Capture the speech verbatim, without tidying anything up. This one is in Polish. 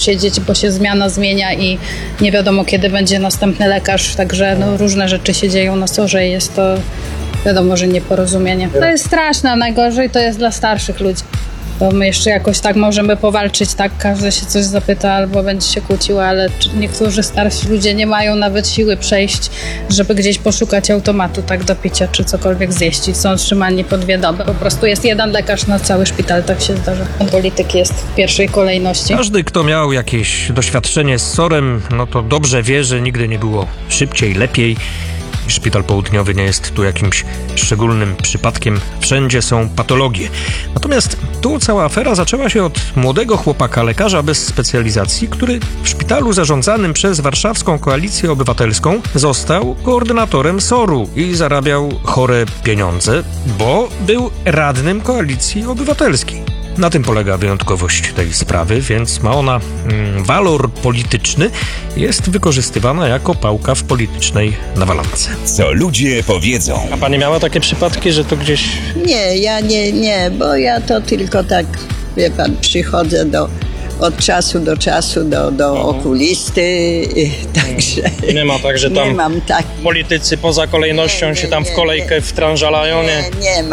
posiedzieć, bo się zmiana zmienia i nie wiadomo, kiedy będzie następny lekarz, także no, różne rzeczy się dzieją na sorze i jest to, wiadomo, że nieporozumienie. To jest straszne, a najgorzej to jest dla starszych ludzi. Bo my jeszcze jakoś tak możemy powalczyć, tak, każdy się coś zapyta albo będzie się kłócił, ale niektórzy starsi ludzie nie mają nawet siły przejść, żeby gdzieś poszukać automatu tak do picia czy cokolwiek zjeść i są trzymani po dwie doby. Po prostu jest jeden lekarz na cały szpital, tak się zdarza. Polityk jest w pierwszej kolejności. Każdy, kto miał jakieś doświadczenie z sorem, no to dobrze wie, że nigdy nie było szybciej, lepiej. Szpital Południowy nie jest tu jakimś szczególnym przypadkiem. Wszędzie są patologie. Natomiast tu cała afera zaczęła się od młodego chłopaka, lekarza bez specjalizacji, który w szpitalu zarządzanym przez Warszawską Koalicję Obywatelską został koordynatorem soru i zarabiał chore pieniądze, bo był radnym Koalicji Obywatelskiej. Na tym polega wyjątkowość tej sprawy, więc ma ona mm, walor polityczny, jest wykorzystywana jako pałka w politycznej nawalance. Co ludzie powiedzą. A pani miała takie przypadki, że to gdzieś... Nie, ja nie, nie, bo ja to tylko tak, wie pan, przychodzę do, od czasu do czasu do, do okulisty, także... Nie ma tak, że Nie tam mam tak. politycy poza kolejnością Nie, się nie, tam w nie, kolejkę nie. wtrążalają, nie? Nie, nie ma.